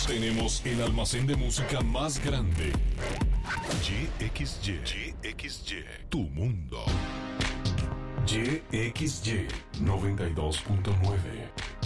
Tenemos el almacén de música más grande. YXY, tu mundo. YXY 92.9.